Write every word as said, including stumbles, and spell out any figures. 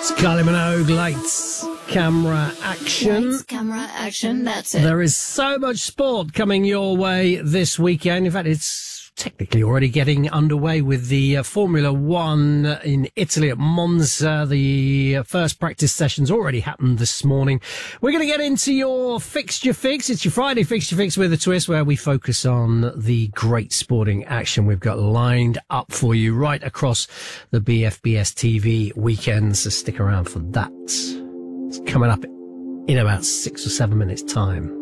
Kylie Minogue, lights, camera, action. Lights, camera, action, that's it. There is so much sport coming your way this weekend. In fact, it's technically already getting underway with the uh, Formula One in Italy at Monza. The uh, first practice sessions already happened this morning. We're going to get into your Fixture Fix. It's your Friday Fixture Fix with a twist, where we focus on the great sporting action we've got lined up for you right across the B F B S T V weekend. So stick around for that. It's coming up in about six or seven minutes' time.